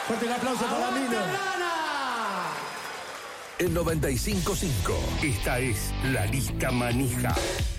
Fuerte el aplauso para Mino. En 95.5, esta es La Lista Manija.